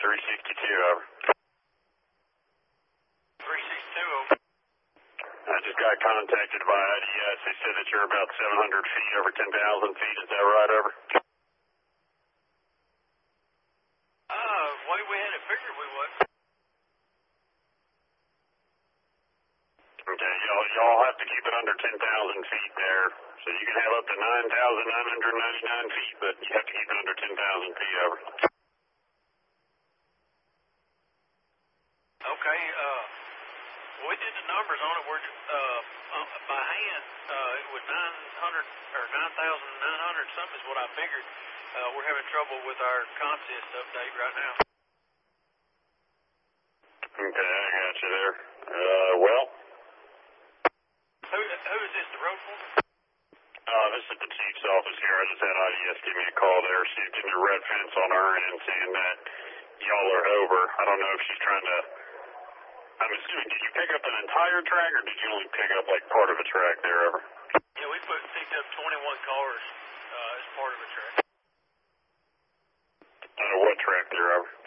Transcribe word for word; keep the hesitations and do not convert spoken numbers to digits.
three sixty-two, over. three sixty-two, over. I just got contacted by I D S. They said that you're about seven hundred feet over ten thousand feet. Is that right, over? Uh, the way we had it figured we would. Okay, y'all, y'all have to keep it under ten thousand feet there. So you can have up to nine thousand nine hundred ninety-nine feet, but you have to keep it under ten thousand feet, over. Okay, uh, we did the numbers on it. We're, uh, uh, by hand, uh, it was nine hundred, or nine thousand nine hundred something is what I figured. Uh, we're having trouble with our consist update right now. Okay, I got you there. Uh, well. Who, who is this, the road foreman? Uh, this is the chief's office here. I just had I D S give me a call there. She's getting a red fence on her end saying that y'all are over. I don't know if she's trying to, I'm assuming, did you pick up an entire track or did you only pick up like part of a track there, ever? Yeah, we put, picked up twenty-one cars uh, as part of a track. Out of what track there, ever?